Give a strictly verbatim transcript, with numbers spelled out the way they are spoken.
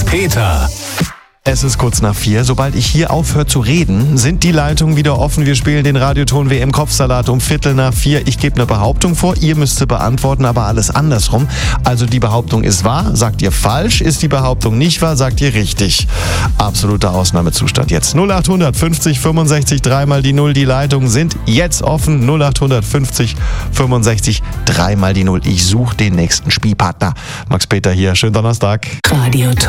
Peter. Es ist kurz nach vier. Sobald ich hier aufhöre zu reden, sind die Leitungen wieder offen. Wir spielen den Radioton W M Kopfsalat um Viertel nach vier. Ich gebe eine Behauptung vor, ihr müsst sie beantworten, aber alles andersrum. Also die Behauptung ist wahr, sagt ihr falsch. Ist die Behauptung nicht wahr, sagt ihr richtig. Absoluter Ausnahmezustand jetzt. null acht fünfzig fünfundsechzig dreimal die Null. Die Leitungen sind jetzt offen. null acht fünfzig fünfundsechzig dreimal die Null. Ich suche den nächsten Spielpartner. Max Peter hier. Schönen Donnerstag. Radioton.